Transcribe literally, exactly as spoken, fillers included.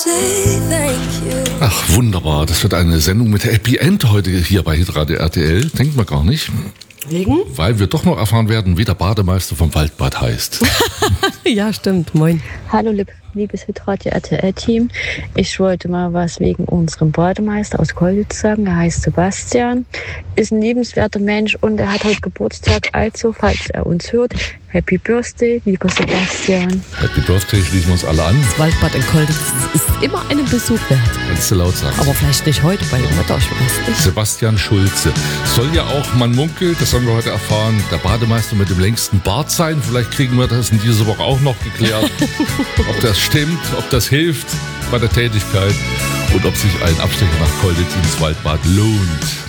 Ach, wunderbar. Das wird eine Sendung mit Happy End heute hier bei Hitradio R T L. Denkt man gar nicht. Wegen? Weil wir doch noch erfahren werden, wie der Bademeister vom Waldbad heißt. Ja, stimmt. Moin. Hallo, lieb, liebes Hitradio R T L-Team. Ich wollte mal was wegen unserem Bademeister aus Kolditz sagen. Er heißt Sebastian, ist ein liebenswerter Mensch und er hat heute Geburtstag. Also, falls er uns hört, Happy Birthday, lieber Sebastian. Happy Birthday, schließen wir uns alle an. Das Waldbad in Kolditz ist immer einen Besuch wert. Kannst du laut sagen. Aber vielleicht nicht heute bei dem Wetter, ich weiß nicht. Sebastian Schulze. Soll ja auch, man munkelt, das haben wir heute erfahren, der Bademeister mit dem längsten Bart sein. Vielleicht kriegen wir das in dieser Woche auch noch geklärt. Ob das stimmt, ob das hilft bei der Tätigkeit und ob sich ein Abstecher nach Kolditz ins Waldbad lohnt.